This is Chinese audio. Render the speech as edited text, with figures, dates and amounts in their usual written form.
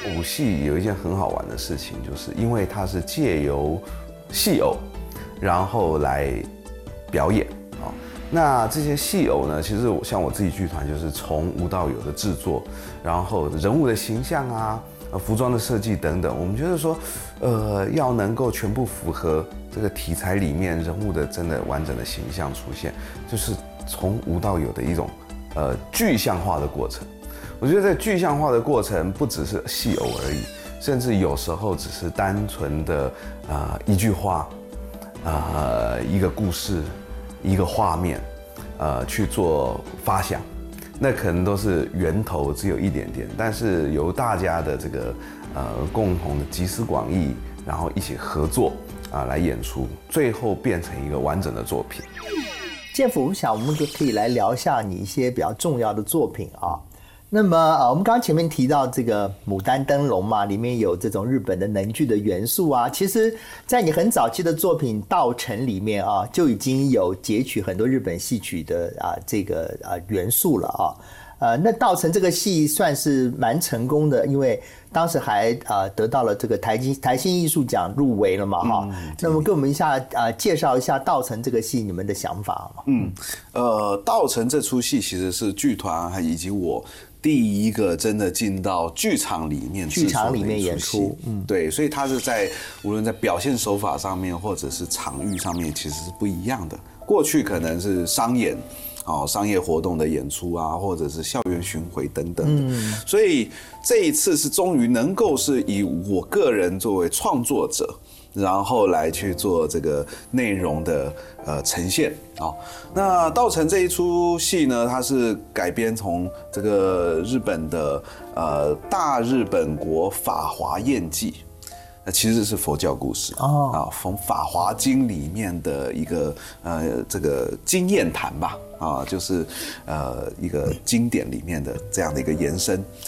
舞戏有一件很好玩的事情，就是因为它是借由戏偶，然后来表演啊。那这些戏偶呢，其实像我自己剧团就是从无到有的制作，然后人物的形象啊、服装的设计等等，我们觉得说，要能够全部符合这个题材里面人物的真的完整的形象出现，就是从无到有的一种具象化的过程。我觉得这具象化的过程不只是戏偶而已，甚至有时候只是单纯的一句话，一个故事，一个画面，去做发想，那可能都是源头只有一点点，但是由大家的这个共同的集思广益，然后一起合作来演出，最后变成一个完整的作品。 建甫，我想我们可以来聊一下你一些比较重要的作品啊。那么我们刚刚前面提到这个《牡丹灯笼》嘛，里面有这种日本的能剧的元素啊。其实，在你很早期的作品《稻城》里面啊，就已经有截取很多日本戏曲的这个元素了啊。那《稻城》这个戏算是蛮成功的，因为当时还得到了这个台新艺术奖入围了嘛哈。那么跟我们介绍一下《稻城》这个戏你们的想法嘛。 《稻城》这出戏其实是剧团以及我第一个真的进到剧场里面演出， 对，所以它是无论在表现手法上面，或者是场域上面，其实是不一样的。过去可能是商业活动的演出啊，或者是校园巡回等等的，所以这一次是终于能够是以我个人作为创作者，然后来去做这个内容的呈现啊。那《稻城》这一出戏呢，它是改编从这个日本的大日本国法华宴记。那其实是佛教故事从《法华经》里面的一个这个经验谈吧就是一个经典里面的这样的一个延伸。